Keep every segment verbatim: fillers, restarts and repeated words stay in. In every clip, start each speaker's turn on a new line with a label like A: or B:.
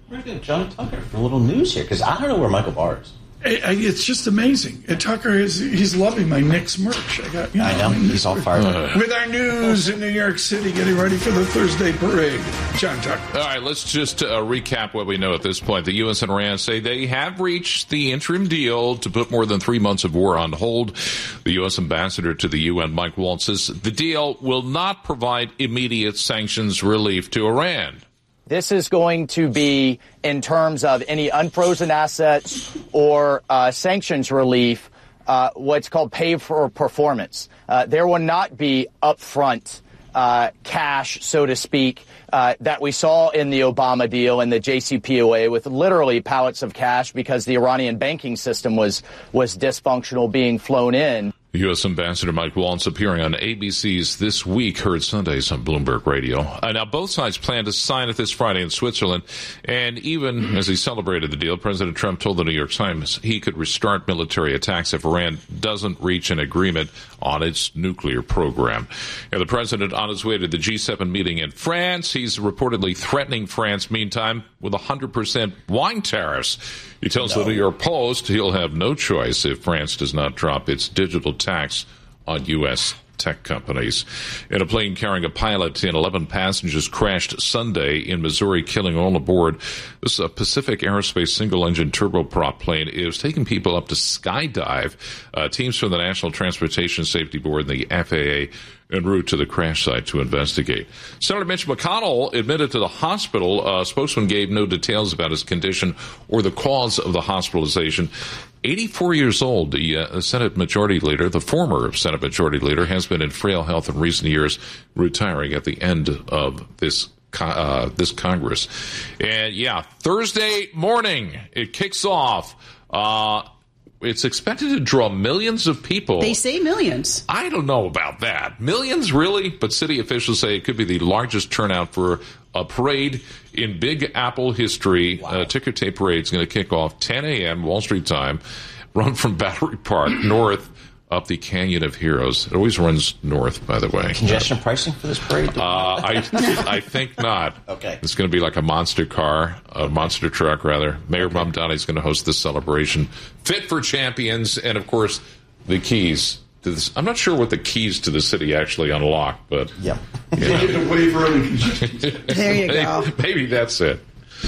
A: We're going to get John Tucker for a little news here, because I don't know where Michael Barr is.
B: It's just amazing. And Tucker is he's loving my Knicks merch. I got you know,
A: I know. He's all fired up.
B: With our news in New York City, getting ready for the Thursday parade. John Tucker.
C: All right, let's just uh, recap what we know at this point. The U S and Iran say they have reached the interim deal to put more than three months of war on hold. The U S ambassador to the U N, Mike Waltz, says the deal will not provide immediate sanctions relief to Iran.
D: This is going to be, in terms of any unfrozen assets or uh, sanctions relief, uh, what's called pay for performance. Uh, there will not be upfront uh, cash, so to speak, uh, that we saw in the Obama deal and the J C P O A with literally pallets of cash because the Iranian banking system was was dysfunctional being flown in.
C: U S Ambassador Mike Waltz appearing on A B C's This Week, heard Sundays on Bloomberg Radio. Uh, now, both sides plan to sign it this Friday in Switzerland. And even as he celebrated the deal, President Trump told the New York Times he could restart military attacks if Iran doesn't reach an agreement on its nuclear program. And the president on his way to the G seven meeting in France. He's reportedly threatening France, meantime, with one hundred percent wine tariffs. He tells no. the New York Post he'll have no choice if France does not drop its digital tax on U S tech companies. In a plane carrying a pilot and eleven passengers crashed Sunday in Missouri, killing all aboard. This is a Pacific Aerospace single-engine turboprop plane. It was taking people up to skydive. Uh, teams from the National Transportation Safety Board and the F A A en route to the crash site to investigate. Senator Mitch McConnell admitted to the hospital. A spokesman gave no details about his condition or the cause of the hospitalization. eighty-four years old, the uh, Senate Majority Leader, the former Senate Majority Leader, has been in frail health in recent years, retiring at the end of this uh, this Congress. And, yeah, Thursday morning, it kicks off. Uh It's expected to draw millions of people.
E: They say millions.
C: I don't know about that. Millions, really? But city officials say it could be the largest turnout for a parade in Big Apple history. Wow. Uh, ticker tape parade is going to kick off ten a.m. Wall Street time, run from Battery Park north up the Canyon of Heroes. It always runs north, by the way.
A: Congestion pricing for this parade?
C: Uh, I I think not.
A: Okay.
C: It's going to be like a monster car, a monster truck, rather. Mayor okay. Mamdani is going to host this celebration. Fit for champions, and, of course, the keys to this. I'm not sure what the keys to the city actually unlock, but...
A: Yeah.
C: You know.
B: Get a waiver on the
E: There you go.
C: Maybe, maybe that's it.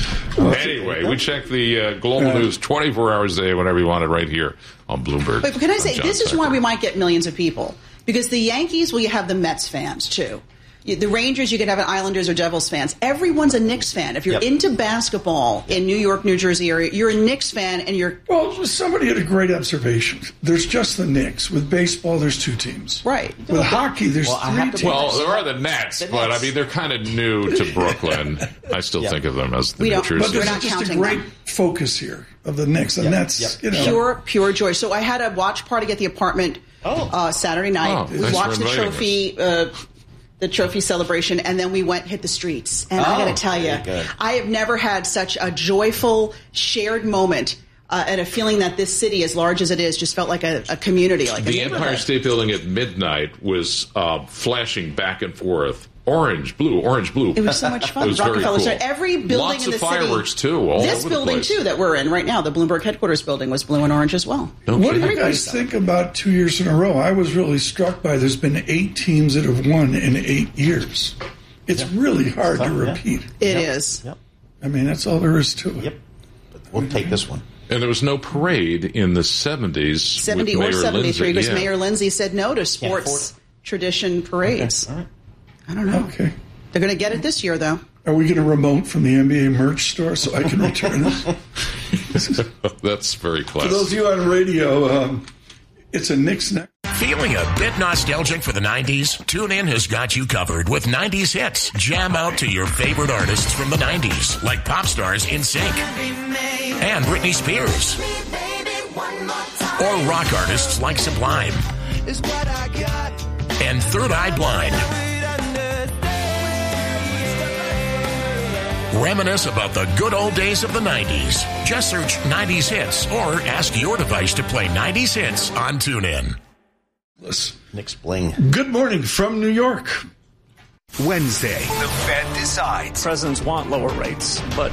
C: Anyway, we check the uh, global news twenty-four hours a day whenever you want it right here on Bloomberg.
E: But can I say, this
C: Tucker.
E: is why we might get millions of people. Because the Yankees, well, you have the Mets fans, too. The Rangers, you could have an Islanders or Devils fans. Everyone's a Knicks fan. If you're
A: yep.
E: into basketball in New York, New Jersey area, you're a Knicks fan, and you're...
B: Well, somebody had a great observation. There's just the Knicks. With baseball, there's two teams.
E: Right.
B: With well, hockey, there's well, three teams.
C: Well, there are the Nets, the but, Nets. I mean, they're kind of new to Brooklyn. I still yep. think of them as the
E: we
C: New
E: don't,
C: Jersey.
B: But there's
E: not
B: just
E: counting
B: a great
E: them.
B: focus here of the Knicks. The
A: yep.
B: Nets,
A: yep.
B: you know.
E: Pure, pure joy. So I had a watch party at the apartment
A: oh.
E: uh, Saturday night.
C: Oh,
E: we
C: thanks
E: watched
C: for
E: the
C: inviting
E: trophy... Uh, the trophy celebration, and then we went hit the streets. And
A: oh,
E: I got to tell you, I have never had such a joyful, shared moment uh, and a feeling that this city, as large as it is, just felt like a, a community. Like
C: the
E: a
C: Empire State Building at midnight was uh, flashing back and forth. Orange, blue, orange, blue.
E: It was so much fun.
C: It was
E: Rockefeller
C: very cool.
E: Center. Every building
C: Lots
E: in the
C: of fireworks,
E: city.
C: too, all
E: this
C: over
E: building,
C: the place.
E: too, that we're in right now, the Bloomberg headquarters building, was blue and orange as well.
C: No
B: what
C: kidding.
B: do you guys think about two years in a row? I was really struck by there's been eight teams that have won in eight years. It's yeah. really hard to repeat.
E: Yeah. It
A: yep.
E: is.
A: Yep.
B: I mean, that's all there is to it.
A: Yep. But we'll take this one.
C: And there was no parade in the seventies.
E: seventy
C: with
E: or
C: Mayor
E: seventy-three,
C: Lindsay.
E: because
C: yeah.
E: Mayor Lindsay said no to sports tradition parades.
A: Okay. All right.
E: I don't know.
B: Okay.
E: They're going to get it this year, though.
B: Are we going to remote from the N B A merch store so I can return this?
C: That's very clever.
B: For those of you on radio, um, it's a Knicks neck.
F: Feeling a bit nostalgic for the nineties? TuneIn has got you covered with nineties hits. Jam out to your favorite artists from the nineties, like pop stars In Sync and Britney Spears, or rock artists like Sublime and Third Eye Blind. Reminisce about the good old days of the nineties. Just search nineties hits or ask your device to play nineties hits on TuneIn.
A: Knicks bling.
B: Good morning from New York.
G: Wednesday, the Fed decides.
H: Presidents want lower rates, but